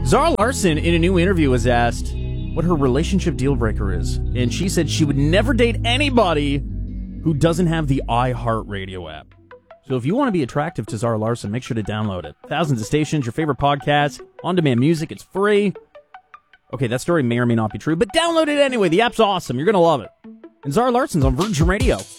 Zara Larsson, in a new interview, was asked what her relationship deal breaker is. And she said she would never date anybody who doesn't have the iHeartRadio app. So if you want to be attractive to Zara Larsson, make sure to download it. Thousands of stations, your favorite podcasts, on-demand music, it's free. Okay, that story may or may not be true, but download it anyway. The app's awesome. You're going to love it. And Zara Larsson's on Virgin Radio.